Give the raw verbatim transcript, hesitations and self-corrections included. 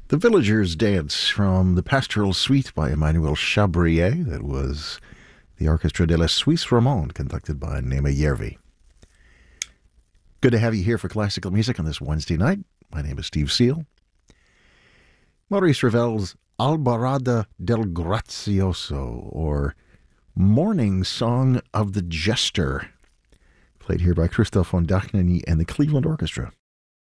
The Villagers' Dance from the Pastoral Suite by Emmanuel Chabrier. That was the Orchestra de la Suisse Romande, conducted by Nema Järvi. Good to have you here for classical music on this Wednesday night. My name is Steve Seal. Maurice Ravel's Albarada del Grazioso, or Morning Song of the Jester, played here by Christoph von Dachneny and the Cleveland Orchestra.